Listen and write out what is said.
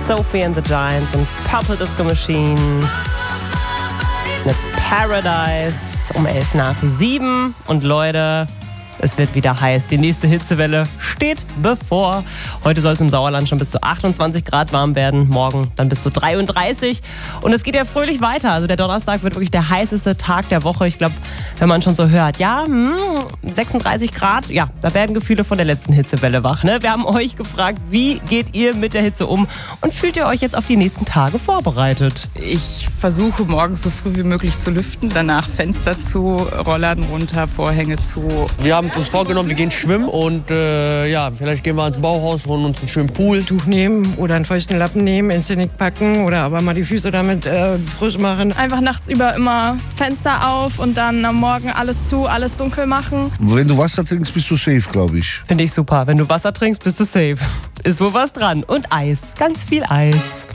Sophie and the Giants und Purple Disco Machine. Eine Paradise um 6:11. Und Leute, es wird wieder heiß. Die nächste Hitzewelle steht bevor. Heute soll es im Sauerland schon bis zu 28 Grad warm werden. Morgen dann bis zu 33. Und es geht ja fröhlich weiter. Also der Donnerstag wird wirklich der heißeste Tag der Woche. Ich glaube, wenn man schon so hört, 36 Grad, ja, da werden Gefühle von der letzten Hitzewelle wach. Ne? Wir haben euch gefragt, wie geht ihr mit der Hitze um? Und fühlt ihr euch jetzt auf die nächsten Tage vorbereitet? Ich versuche morgens so früh wie möglich zu lüften. Danach Fenster zu, Rollladen runter, Vorhänge zu. Wir haben uns vorgenommen, wir gehen schwimmen und vielleicht gehen wir ins Bauhaus, holen uns einen schönen Pool. Tuch nehmen oder einen feuchten Lappen nehmen, ins Genick packen oder aber mal die Füße damit frisch machen. Einfach nachts über immer Fenster auf und dann am Morgen alles zu, alles dunkel machen. Wenn du Wasser trinkst, bist du safe, glaube ich. Finde ich super. Wenn du Wasser trinkst, bist du safe. Ist wohl was dran. Und Eis. Ganz viel Eis.